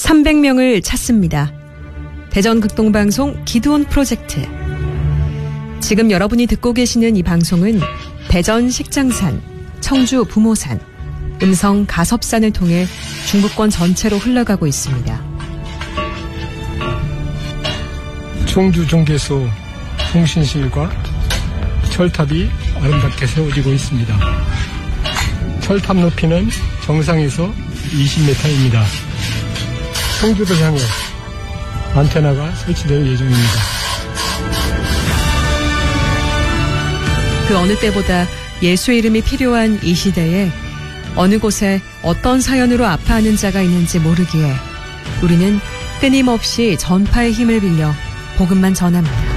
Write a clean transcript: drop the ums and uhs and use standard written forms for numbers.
300명을 찾습니다. 대전극동방송 기도원 프로젝트. 지금 여러분이 듣고 계시는 이 방송은 대전 식장산, 청주 부모산, 음성 가섭산을 통해 중부권 전체로 흘러가고 있습니다. 청주 중개소 통신실과 철탑이 아름답게 세워지고 있습니다. 철탑 높이는 정상에서 20m입니다. 청주를 향해 안테나가 설치될 예정입니다. 그 어느 때보다 예수의 이름이 필요한 이 시대에 어느 곳에 어떤 사연으로 아파하는 자가 있는지 모르기에 우리는 끊임없이 전파의 힘을 빌려 복음만 전합니다.